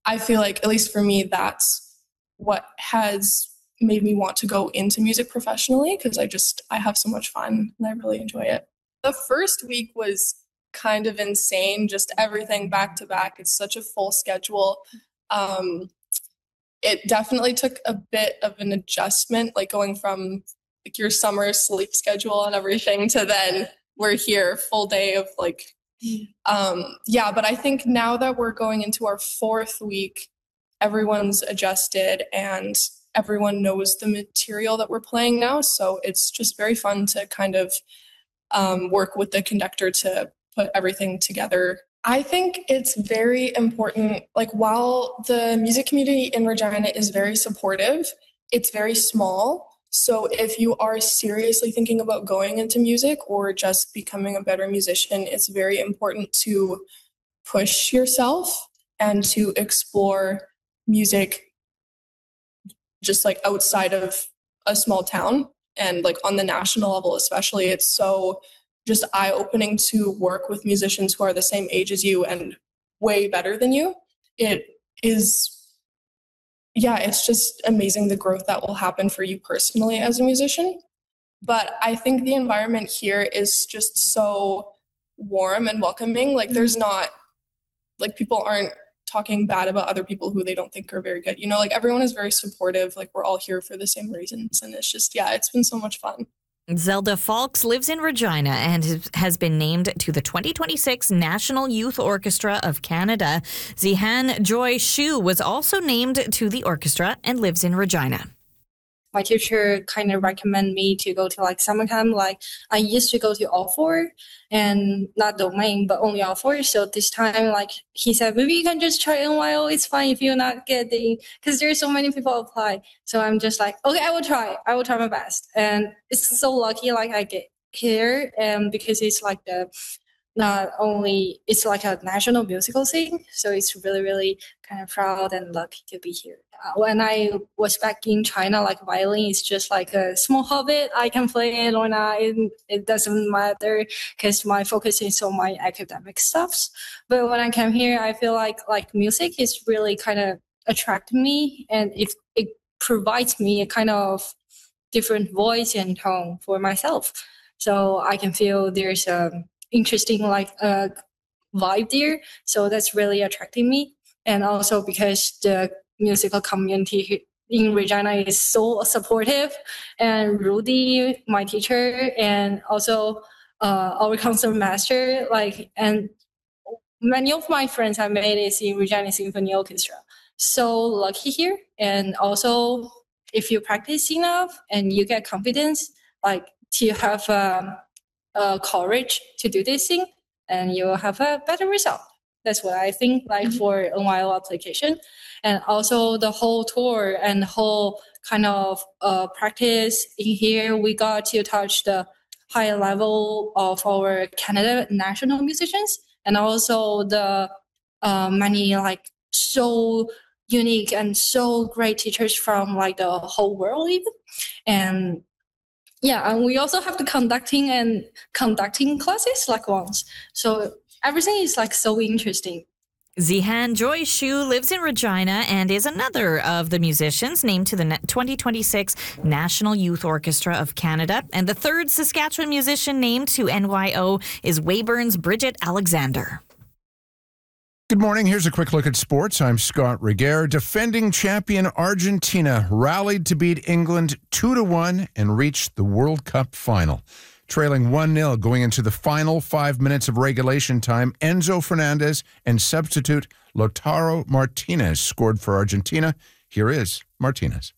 I feel like, at least for me, that's what has made me want to go into music professionally, because I have so much fun and I really enjoy it. The first week was kind of insane, just everything back to back. It's such a full schedule. It definitely took a bit of an adjustment, like going from like your summer sleep schedule and everything to then we're here full day of like, but I think now that we're going into our fourth week, everyone's adjusted and everyone knows the material that we're playing now. So it's just very fun to kind of work with the conductor to put everything together. I think it's very important, like while the music community in Regina is very supportive, it's very small. So if you are seriously thinking about going into music or just becoming a better musician, it's very important to push yourself and to explore music just like outside of a small town, and like on the national level especially. It's so just eye-opening to work with musicians who are the same age as you and way better than you. It's just amazing the growth that will happen for you personally as a musician. But I think the environment here is just so warm and welcoming. Like there's not, like people aren't talking bad about other people who they don't think are very good. You know, like everyone is very supportive. Like we're all here for the same reasons. And it's just, it's been so much fun. Zelda Falks lives in Regina and has been named to the 2026 National Youth Orchestra of Canada. Zihan Joy Shu was also named to the orchestra and lives in Regina. My teacher kind of recommended me to go to like summer camp. Like I used to go to all four and not domain, but only all four. So this time, like he said, maybe you can just try NYO. It's fine if you're not getting, because there's so many people apply. So I'm just like, okay, I will try my best. And it's so lucky like I get here, and because it's like not only it's like a national musical thing, so it's really, really kind of proud and lucky to be here. When I was back in China, like violin is just like a small hobby. I can play it or not. It doesn't matter because my focus is on my academic stuffs. But when I came here, I feel like music is really kind of attracting me, and it provides me a kind of different voice and tone for myself. So I can feel there's a interesting vibe there, so that's really attracting me. And also because the musical community in Regina is so supportive, and Rudy, my teacher, and also our concert master, and many of my friends I made is in Regina Symphony Orchestra. So lucky here. And also if you practice enough and you get confidence, like to have courage to do this thing, and you will have a better result. That's what I think, for NYO application. And also the whole tour and the whole kind of practice in here, we got to touch the high level of our Canada national musicians, and also the many so unique and so great teachers from the whole world even. And and we also have the conducting classes once. So everything is so interesting. Zihan Joy Shu lives in Regina and is another of the musicians named to the 2026 National Youth Orchestra of Canada. And the third Saskatchewan musician named to NYO is Weyburn's Bridget Alexander. Good morning. Here's a quick look at sports. I'm Scott Reguer. Defending champion Argentina rallied to beat England 2-1 and reached the World Cup final. Trailing 1-0 going into the final 5 minutes of regulation time, Enzo Fernandez and substitute Lautaro Martinez scored for Argentina. Here is Martinez.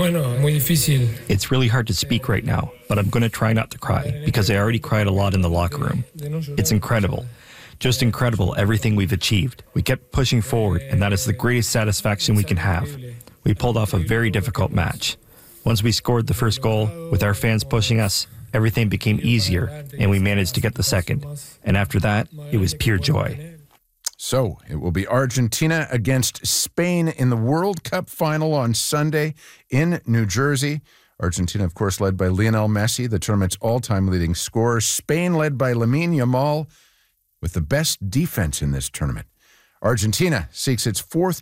It's really hard to speak right now, but I'm going to try not to cry because I already cried a lot in the locker room. It's incredible. Just incredible, everything we've achieved. We kept pushing forward, and that is the greatest satisfaction we can have. We pulled off a very difficult match. Once we scored the first goal, with our fans pushing us, everything became easier, and we managed to get the second. And after that, it was pure joy. So, it will be Argentina against Spain in the World Cup final on Sunday in New Jersey. Argentina, of course, led by Lionel Messi, the tournament's all-time leading scorer. Spain led by Lamine Yamal, with the best defense in this tournament. Argentina seeks its fourth